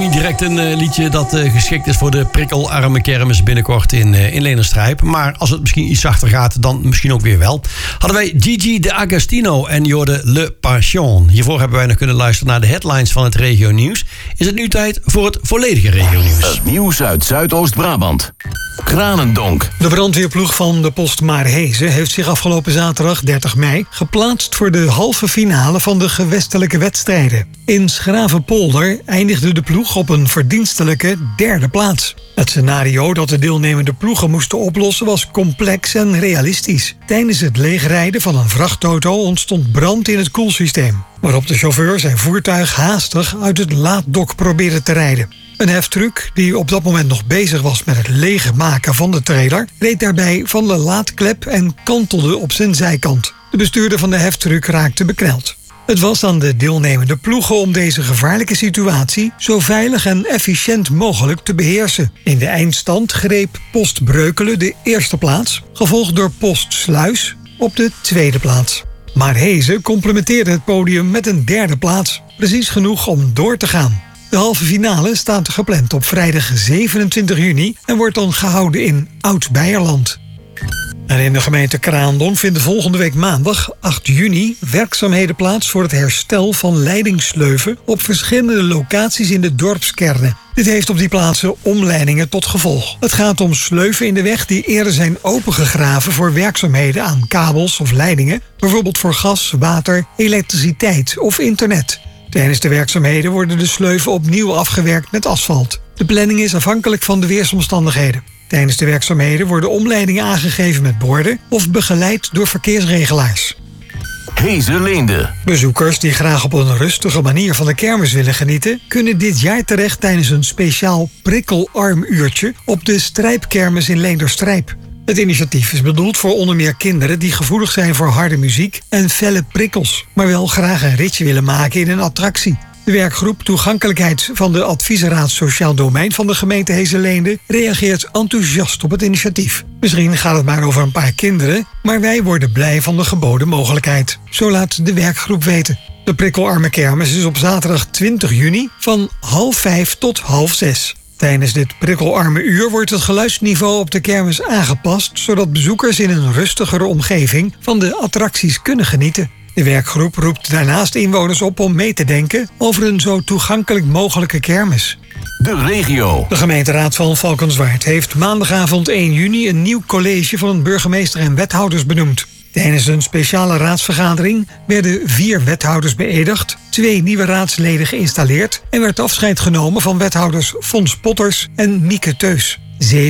niet direct een liedje dat geschikt is voor de prikkelarme kermis binnenkort in Leenderstrijp. Maar als het misschien iets zachter gaat, dan misschien ook weer wel. Hadden wij Gigi D'Agostino en Jorde Le Passion. Hiervoor hebben wij nog kunnen luisteren naar de headlines van het regionieuws. Is het nu tijd voor het volledige regionieuws. Het nieuws uit Zuidoost-Brabant. Kranendonk. De brandweerploeg van de post Maarhezen heeft zich afgelopen zaterdag 30 mei geplaatst voor de halve finale van de gewestelijke wedstrijden. In Schravenpolder eindigde de ploeg op een verdienstelijke 3e plaats. Het scenario dat de deelnemende ploegen moesten oplossen was complex en realistisch. Tijdens het leegrijden van een vrachtauto ontstond brand in het koelsysteem, waarop de chauffeur zijn voertuig haastig uit het laaddok probeerde te rijden. Een heftruck, die op dat moment nog bezig was met het leegmaken van de trailer, reed daarbij van de laadklep en kantelde op zijn zijkant. De bestuurder van de heftruck raakte bekneld. Het was aan de deelnemende ploegen om deze gevaarlijke situatie zo veilig en efficiënt mogelijk te beheersen. In de eindstand greep Post Breukelen de 1e plaats, gevolgd door Post Sluis op de 2e plaats. Maarhezen complementeerde het podium met een 3e plaats, precies genoeg om door te gaan. De halve finale staat gepland op vrijdag 27 juni en wordt dan gehouden in Oud-Beierland. En in de gemeente Kraandonk vinden volgende week maandag 8 juni werkzaamheden plaats voor het herstel van leidingsleuven op verschillende locaties in de dorpskernen. Dit heeft op die plaatsen omleidingen tot gevolg. Het gaat om sleuven in de weg die eerder zijn opengegraven voor werkzaamheden aan kabels of leidingen, bijvoorbeeld voor gas, water, elektriciteit of internet. Tijdens de werkzaamheden worden de sleuven opnieuw afgewerkt met asfalt. De planning is afhankelijk van de weersomstandigheden. Tijdens de werkzaamheden worden omleidingen aangegeven met borden of begeleid door verkeersregelaars. Hezenleende. Bezoekers die graag op een rustige manier van de kermis willen genieten, kunnen dit jaar terecht tijdens een speciaal prikkelarmuurtje op de Strijpkermis in Leenderstrijp. Het initiatief is bedoeld voor onder meer kinderen die gevoelig zijn voor harde muziek en felle prikkels, maar wel graag een ritje willen maken in een attractie. De werkgroep Toegankelijkheid van de Adviesraad Sociaal Domein van de gemeente Hezenleende reageert enthousiast op het initiatief. Misschien gaat het maar over een paar kinderen, maar wij worden blij van de geboden mogelijkheid. Zo laat de werkgroep weten. De prikkelarme kermis is op zaterdag 20 juni van 4:30 tot 5:30. Tijdens dit prikkelarme uur wordt het geluidsniveau op de kermis aangepast, zodat bezoekers in een rustigere omgeving van de attracties kunnen genieten. De werkgroep roept daarnaast inwoners op om mee te denken over een zo toegankelijk mogelijke kermis. De regio. De gemeenteraad van Valkenswaard heeft maandagavond 1 juni een nieuw college van burgemeester en wethouders benoemd. Tijdens een speciale raadsvergadering werden 4 wethouders beëdigd, 2 nieuwe raadsleden geïnstalleerd en werd afscheid genomen van wethouders Fons Potters en Mieke Teus. 7